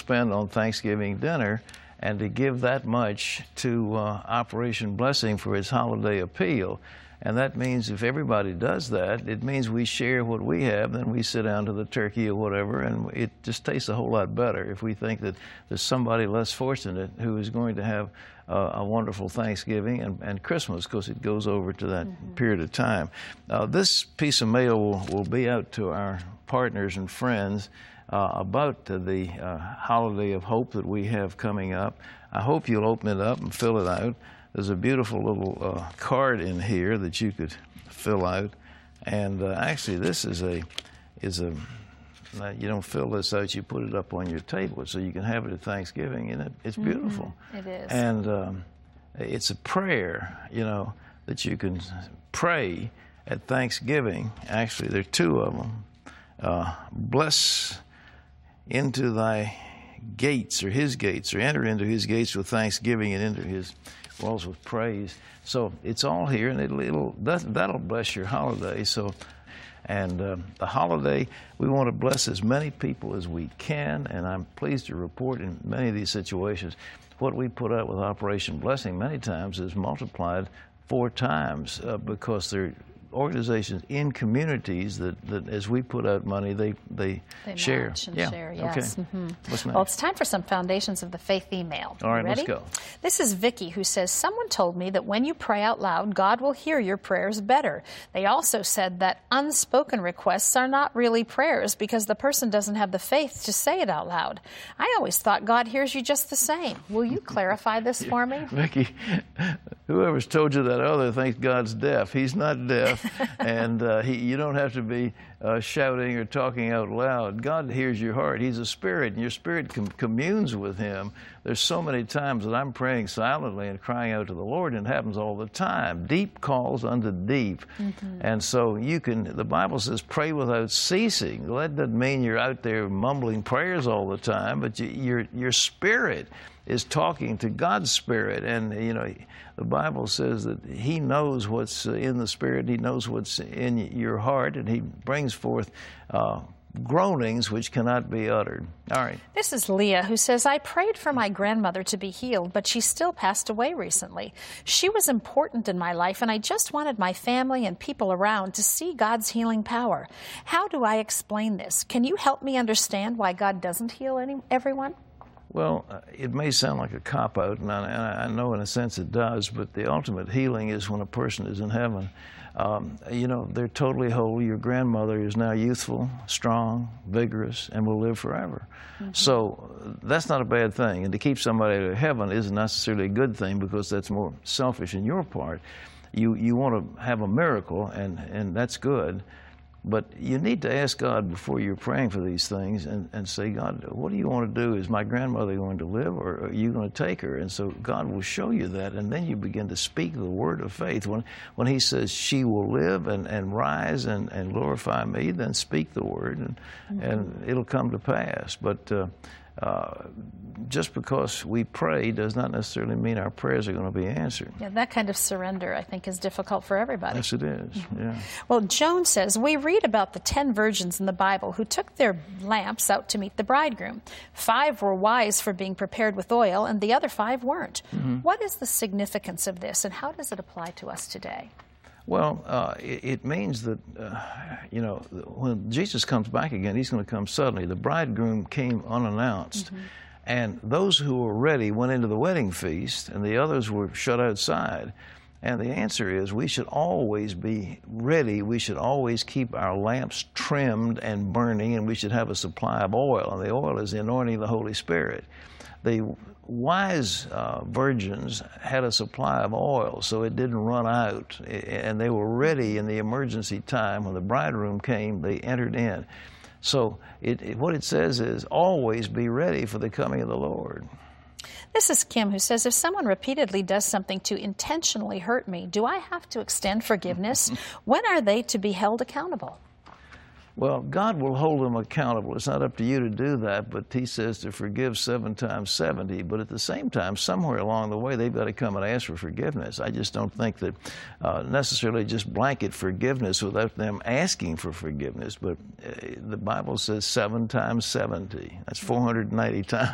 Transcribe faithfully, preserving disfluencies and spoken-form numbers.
spend on Thanksgiving dinner, and to give that much to uh, Operation Blessing for its holiday appeal. And that means if everybody does that, it means we share what we have, then we sit down to the turkey or whatever, and it just tastes a whole lot better if we think that there's somebody less fortunate who is going to have uh, a wonderful Thanksgiving and, and Christmas, because it goes over to that mm-hmm. period of time. Uh, this piece of mail will, will be out to our partners and friends uh, about the uh, holiday of hope that we have coming up. I hope you'll open it up and fill it out. There's a beautiful little uh, card in here that you could fill out, and uh, actually this is a is a uh, you don't fill this out, you put it up on your table so you can have it at Thanksgiving, and it, it's beautiful. Mm-hmm. It is. And um, it's a prayer, you know, that you can pray at Thanksgiving. Actually, there are two of them. Uh, bless into thy gates, or his gates, or enter into his gates with thanksgiving and into his walls with praise. So it's all here, and it'll, it'll that, that'll bless your holiday. So, and um, the holiday, we want to bless as many people as we can, and I'm pleased to report in many of these situations, what we put out with Operation Blessing many times is multiplied four times uh, because they're organizations in communities that, that as we put out money, they they, they share. Match and yeah. share, yes. Okay. Mm-hmm. What's next? Well, it's time for some Foundations of the Faith email. All right, ready? let's go. This is Vicky, who says, someone told me that when you pray out loud, God will hear your prayers better. They also said that unspoken requests are not really prayers because the person doesn't have the faith to say it out loud. I always thought God hears you just the same. Will you clarify this for me? Vicky, whoever's told you that other thinks God's deaf. He's not deaf, and uh, he, you don't have to be uh, shouting or talking out loud. God hears your heart. He's a spirit, and your spirit com communes with him. There's so many times that I'm praying silently and crying out to the Lord, and it happens all the time. Deep calls unto deep. Mm-hmm. And so you can, the Bible says, pray without ceasing. Well, that doesn't mean you're out there mumbling prayers all the time, but you, your, your spirit is talking to God's Spirit. And, you know, the Bible says that he knows what's in the Spirit, he knows what's in your heart, and he brings forth uh, groanings which cannot be uttered. All right. This is Leah, who says, I prayed for my grandmother to be healed, but she still passed away recently. She was important in my life, and I just wanted my family and people around to see God's healing power. How do I explain this? Can you help me understand why God doesn't heal any, everyone? Well, uh, it may sound like a cop-out, and I, and I know in a sense it does, but the ultimate healing is when a person is in heaven. Um, you know, they're totally whole. Your grandmother is now youthful, strong, vigorous, and will live forever. Mm-hmm. So that's not a bad thing. And to keep somebody out of heaven isn't necessarily a good thing because that's more selfish in your part. You, you want to have a miracle, and, and that's good. But you need to ask God before you're praying for these things and, and say, God, what do you want to do? Is my grandmother going to live, or are you going to take her? And so God will show you that, and then you begin to speak the word of faith. When, when he says she will live and, and rise and, and glorify me, then speak the word, and, mm-hmm. and it'll come to pass. But uh, uh, just because we pray does not necessarily mean our prayers are going to be answered. Yeah, that kind of surrender, I think, is difficult for everybody. Yes, it is. Mm-hmm. Yeah. Well, Joan says, we read about the ten virgins in the Bible who took their lamps out to meet the bridegroom. Five were wise for being prepared with oil, and the other five weren't. Mm-hmm. What is the significance of this, and how does it apply to us today? Well, uh, it, it means that, uh, you know, when Jesus comes back again, he's going to come suddenly. The bridegroom came unannounced. Mm-hmm. And those who were ready went into the wedding feast, and the others were shut outside. And the answer is we should always be ready. We should always keep our lamps trimmed and burning, and we should have a supply of oil. And the oil is the anointing of the Holy Spirit. The wise uh, virgins had a supply of oil, so it didn't run out. And they were ready in the emergency time. When the bridegroom came, they entered in. So it, it, what it says is always be ready for the coming of the Lord. This is Kim, who says, if someone repeatedly does something to intentionally hurt me, do I have to extend forgiveness? When are they to be held accountable? Well, God will hold them accountable. It's not up to you to do that, but he says to forgive seven times seventy. But at the same time, somewhere along the way, they've got to come and ask for forgiveness. I just don't think that uh, necessarily just blanket forgiveness without them asking for forgiveness. But uh, the Bible says seven times seventy. That's four hundred ninety times.